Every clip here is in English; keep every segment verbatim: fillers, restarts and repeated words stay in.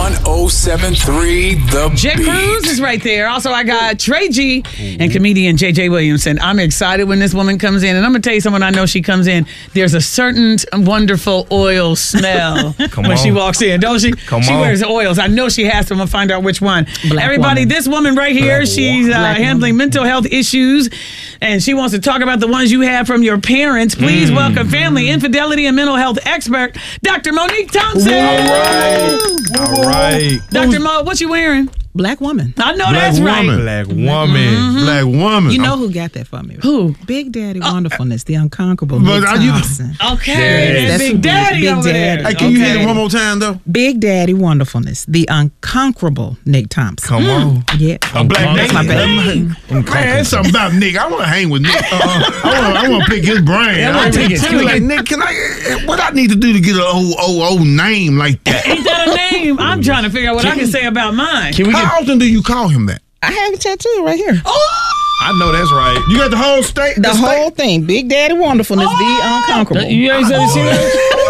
one oh seven point three The Jet Beat. Cruz is right there. Also, I got Trey G and comedian J J Williamson. I'm excited when this woman comes in, and I'm gonna tell you someone I know she comes in. There's a certain wonderful oil smell when on. she walks in, don't she? Come she on. wears oils. I know she has some. I'm gonna find out which one. Black Everybody, woman. this woman right here, Black she's uh, Black handling woman. mental health issues, and she wants to talk about the ones you have from your parents. Please Mm. welcome family infidelity and mental health expert, Doctor Monique Thompson. All right. Doctor Mo, what you wearing? Black woman. I know Black that's right. woman. Black woman. Black woman. You know who got that for me? Who? Big Daddy Wonderfulness, the unconquerable But Nick are you- Thompson. Okay, Yes. that's That's Big Daddy Big over Daddy. there. Hey, can you hit Okay. it one more time though? Big Daddy Wonderfulness, the unconquerable Nick Thompson. Come on. Yeah. A black That's Nick. my baby. Man, there's something about Nick. I want to hang with Nick. Uh-uh. I want. I want to pick his brain. Yeah, I wanna I take his- He was like, Nick, can I? What I need to do to get an old, old, old name like that? Ain't that a name? I'm trying to figure out what I can say about mine. Can we get? How often do you call him that? I have a tattoo right here. I know that's right. You got the whole state. The state? whole thing. Big Daddy Wonderfulness, the unconquerable. You ain't ever seen that?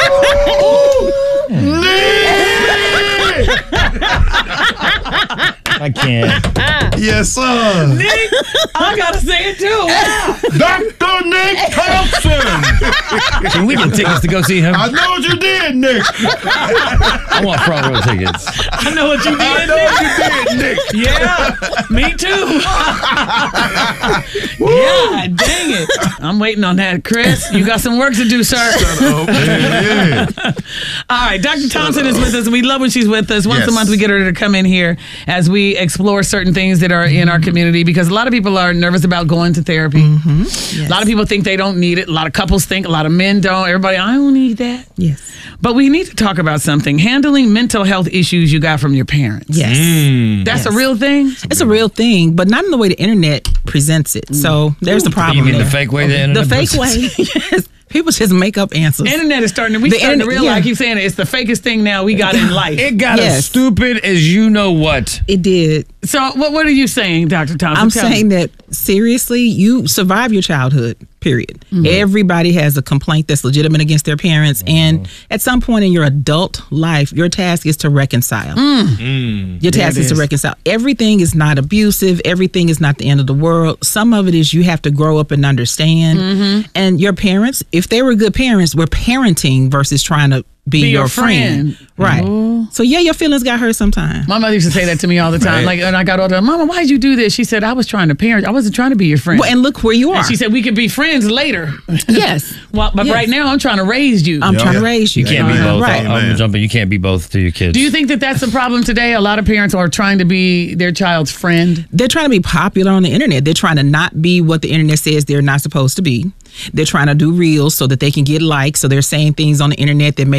I can't. Yes, sir. Nick, I gotta say it too. Wow. Doctor Nick Thompson. Can we get tickets to go see him? I know what you did, Nick. I want front row tickets. I know what you I did. know what you did, Nick. Yeah, me too. Yeah, dang it. I'm waiting on that, Chris. You got some work to do, sir. Yeah. All right, Doctor Thompson is with us. We love when she's with us. Once Yes. a month, we get her to come in here as we explore certain things that are in our community, because a lot of people are nervous about going to therapy. A lot of people think they don't need it. A lot of couples think. A lot of men don't. Everybody, I don't need that. Yes. But we need to talk about something. Handling mental health issues you got from your parents. Yes. That's Yes. a real thing? It's a real thing, but not in the way the internet presents it. So there's the problem. You mean there. the fake way the The internet fake presents way. Yes. People just make up answers. Internet is starting to, we The starting to internet- realize, yeah. I keep saying it, it's the fakest thing now we got in life. It got as Yes. stupid as you know what. It did. So what what are you saying, Doctor Thompson? I'm Tell me. saying that seriously, you survive your childhood, period. Everybody has a complaint that's legitimate against their parents. And at some point in your adult life, your task is to reconcile. Your task it is to is. reconcile. Everything is not abusive. Everything is not the end of the world. Some of it is you have to grow up and understand. And your parents, if they were good parents, were parenting versus trying to be, Be your, your friend. friend. Right. So yeah, your feelings got hurt sometimes. My mother used to say that to me all the time. Like, and I got older, Mama, why'd you do this? She said, I was trying to parent. I wasn't trying to be your friend. Well, and look where you are. And she said, we could be friends later. yes. Well, but Yes. right now, I'm trying to raise you. I'm Yeah. trying to raise you. You can't be both. Right. I'm Amen. jumping. You can't be both to your kids. Do you think that that's a problem today? A lot of parents are trying to be their child's friend. They're trying to be popular on the internet. They're trying to not be what the internet says they're not supposed to be. They're trying to do reels so that they can get likes. So they're saying things on the internet that make